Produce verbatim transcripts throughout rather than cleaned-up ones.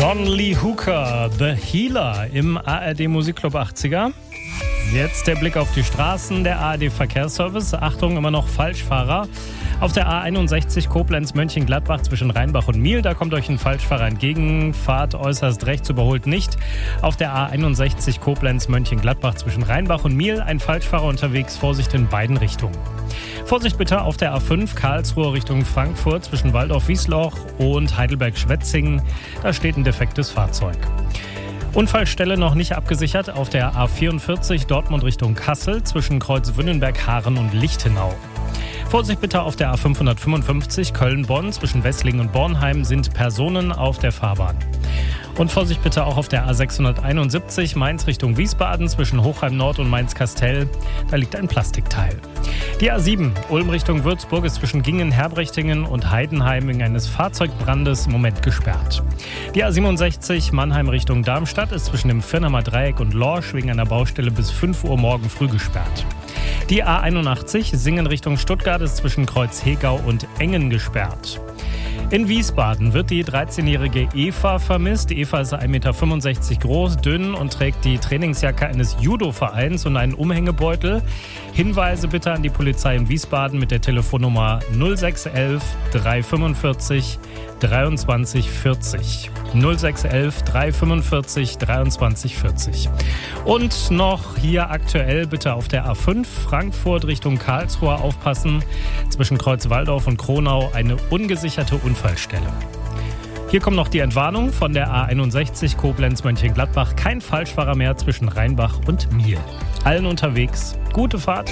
John Lee Hooker, The Healer im A R D Musikclub achtziger. Jetzt der Blick auf die Straßen, der A R D Verkehrsservice. Achtung, immer noch Falschfahrer. Auf der A einundsechzig Koblenz-Mönchengladbach zwischen Rheinbach und Miel, da kommt euch ein Falschfahrer entgegen. Fahrt äußerst rechts, überholt nicht. Auf der A einundsechzig Koblenz-Mönchengladbach zwischen Rheinbach und Miel ein Falschfahrer unterwegs. Vorsicht in beiden Richtungen. Vorsicht bitte auf der A fünf Karlsruhe Richtung Frankfurt zwischen Waldorf-Wiesloch und Heidelberg-Schwetzingen. Da steht ein defektes Fahrzeug. Unfallstelle noch nicht abgesichert auf der A vierundvierzig Dortmund Richtung Kassel zwischen Kreuzwünnenberg, Haaren und Lichtenau. Vorsicht bitte auf der A fünfhundertfünfundfünfzig Köln-Bonn zwischen Wesslingen und Bornheim sind Personen auf der Fahrbahn. Und Vorsicht bitte auch auf der A sechshunderteinundsiebzig Mainz Richtung Wiesbaden zwischen Hochheim Nord und Mainz-Kastel. Da liegt ein Plastikteil. Die A sieben Ulm Richtung Würzburg ist zwischen Gingen, Herbrechtingen und Heidenheim wegen eines Fahrzeugbrandes im Moment gesperrt. Die A siebenundsechzig Mannheim Richtung Darmstadt ist zwischen dem Firnheimer Dreieck und Lorsch wegen einer Baustelle bis fünf Uhr morgen früh gesperrt. Die A einundachtzig Singen Richtung Stuttgart ist zwischen Kreuz-Hegau und Engen gesperrt. In Wiesbaden wird die dreizehnjährige Eva vermisst. Eva ist ein Meter fünfundsechzig groß, dünn und trägt die Trainingsjacke eines Judo-Vereins und einen Umhängebeutel. Hinweise bitte an die Polizei in Wiesbaden mit der Telefonnummer null sechs eins eins drei fünfundvierzig dreiundzwanzig vierzig. null sechs eins eins drei fünfundvierzig dreiundzwanzig vierzig. Und noch hier aktuell bitte auf der A fünf Frankfurt Richtung Karlsruhe aufpassen. Zwischen Kreuz-Walldorf und Kronau eine ungesicherte Unfallstelle. Hier kommt noch die Entwarnung von der A einundsechzig Koblenz-Mönchengladbach. Kein Falschfahrer mehr zwischen Rheinbach und Miel. Allen unterwegs. Gute Fahrt.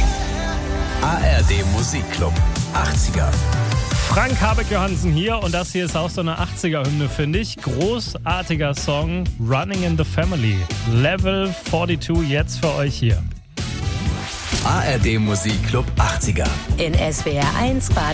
A R D Musikclub achtziger. Frank Habeck-Johansen hier und das hier ist auch so eine achtziger-Hymne, finde ich. Großartiger Song, Running in the Family. Level zweiundvierzig jetzt für euch hier. A R D Musikclub achtziger. In S W R eins Baden.